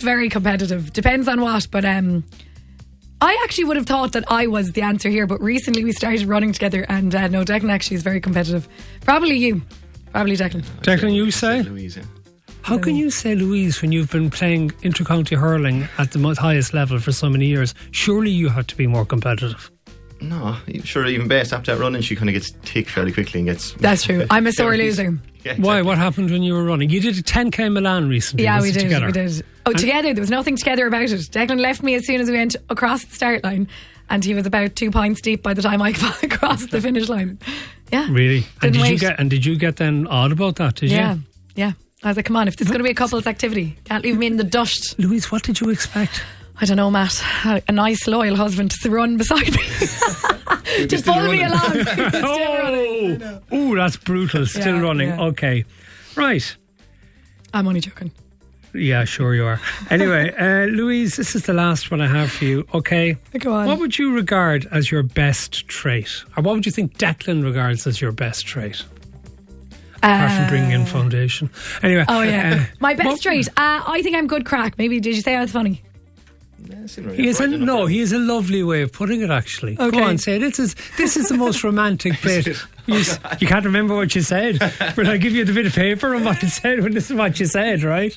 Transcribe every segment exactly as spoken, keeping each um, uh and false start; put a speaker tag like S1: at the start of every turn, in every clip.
S1: both very competitive. Depends on what, but um, I actually would have thought that I was the answer here, but recently we started running together, and uh, no, Declan actually is very competitive. Probably you. Probably Declan.
S2: Declan, you say?
S3: Louise, yeah.
S2: How can you say Louise when you've been playing inter-county hurling at the most highest level for so many years? Surely you have to be more competitive.
S3: No, sure, even Bess, after that running, she kind of gets ticked fairly quickly and gets...
S1: That's true. I'm a sore loser.
S3: Yeah, exactly.
S2: Why? What happened when you were running? You did a ten K Milan recently.
S1: Yeah, we
S2: was it
S1: did.
S2: Together?
S1: We did. Oh,
S2: And-
S1: together. There was nothing together about it. Declan left me as soon as we went across the start line, and he was about two pints deep by the time I crossed the finish line. Yeah.
S2: Really? And
S1: Didn't
S2: did you
S1: wait.
S2: get? And did you get then odd about that? Did
S1: Yeah.
S2: you?
S1: Yeah. I was like, come on, if there's going to be a couple's activity, can't leave me in the dust.
S2: Louise, what did you expect?
S1: I don't know, Matt. A nice, loyal husband to run beside me. to
S3: still
S1: pull me
S3: running.
S1: along. Still
S2: Oh,
S1: running.
S2: oh, that's brutal. Still
S1: Yeah,
S2: running.
S1: yeah.
S2: Okay, right.
S1: I'm only joking.
S2: Yeah, sure you are. Anyway, uh, Louise, this is the last one I have for you. Okay.
S1: Go on.
S2: What would you regard as your best trait, or what would you think Declan regards as your best trait? Apart from bringing in foundation. Anyway.
S1: Oh, yeah.
S2: uh,
S1: My best
S2: what-
S1: trait. Uh, I think I'm good crack. Maybe, did you say I was funny?
S3: Yeah, similar,
S2: He
S3: yeah,
S2: is a,
S3: bright enough,
S2: no,
S3: yeah.
S2: he is a lovely way of putting it, actually.
S1: Okay.
S2: Go on, say it. This is, this is the most romantic bit. You, s- you can't remember what you said, but I'll give you the bit of paper on what you said when this is what you said, right?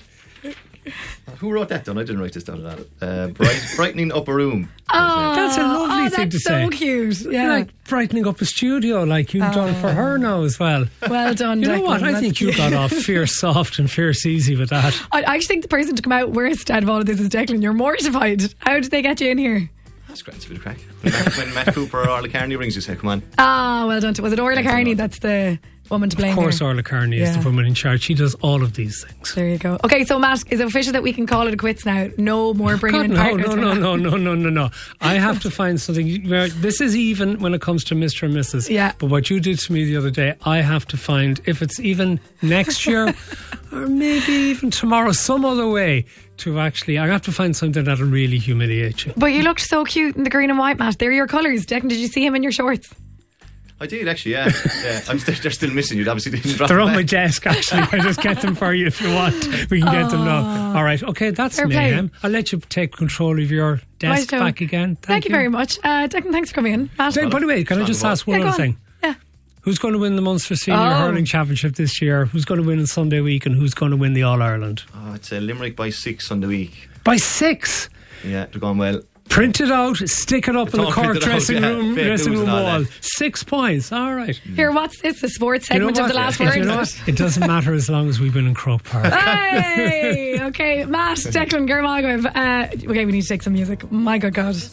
S3: Who wrote that down? I didn't write this down at all. Uh, bright, brightening up a room.
S1: Oh,
S2: That's a lovely
S1: oh,
S2: thing
S1: that's
S2: to
S1: so
S2: say.
S1: cute. Yeah.
S2: Like brightening up a studio like you've done for her now as well.
S1: Well done,
S2: You know
S1: Declan.
S2: what? I
S1: That's
S2: think you
S1: cute.
S2: got off fierce soft and fierce easy with that.
S1: I I actually think the person to come out worst out of all of this is Declan. You're mortified. How did they get you in here?
S3: That's great. It's a bit of crack. When Matt, when Matt Cooper or Orla Carney rings you, say, come on.
S1: Ah, well done. Was it Orla
S3: Thanks a
S1: Carney
S3: lot.
S1: that's the woman to blame
S2: Of course,
S1: here?
S2: Orla Carney is
S1: Yeah.
S2: the woman in charge. She does all of these things.
S1: There you go. Okay, so Matt, is it official that we can call it a quits now? No more bringing
S2: God,
S1: in
S2: no,
S1: partners?
S2: no, no, no, no, no, no, no. I have to find something. Where, this is even when it comes to Mister and Missus
S1: Yeah.
S2: But what you did to me the other day, I have to find, if it's even next year or maybe even tomorrow, some other way to actually, I have to find something that'll really humiliate you.
S1: But you looked so cute in the green and white, Matt. They're your colours. Declan, did you see him in your shorts?
S3: I did, actually, yeah. yeah. I'm st- they're still missing you. Obviously, didn't drop
S2: They're
S3: them
S2: on my
S3: back.
S2: desk, actually. I just get them for you if you want. We can get them now. All right, okay, that's
S1: Fair play.
S2: mayhem. I'll let you take control of your desk
S1: Righto.
S2: back again. Thank,
S1: Thank, you very much. Uh, Declan, thanks for coming in. Matt.
S2: By the way, can I
S3: Not
S2: just
S3: involved.
S2: ask one
S1: Yeah, go
S2: other
S1: on.
S2: thing?
S1: Yeah.
S2: Who's going to win the Munster Senior
S1: Oh.
S2: Hurling Championship this year? Who's going to win on Sunday week? And who's going to win the All-Ireland?
S3: Oh, it's a Limerick by six on the week.
S2: By six!
S3: Yeah, they're going well.
S2: Print it out, stick it up
S3: It's
S2: in the
S3: all
S2: Cork
S3: printed out,
S2: dressing
S3: yeah.
S2: room,
S3: Fake
S2: dressing
S3: news
S2: room
S3: and all
S2: wall.
S3: that.
S2: Six points, all right.
S1: Here, what's this? The sports
S2: You know
S1: segment of
S2: what?
S1: the last
S2: You
S1: word?
S2: know what? It doesn't matter as long as we've been in Croke Park.
S1: Hey! Okay, Matt, Declan, Germagov. Uh, okay, we need to take some music. My good God.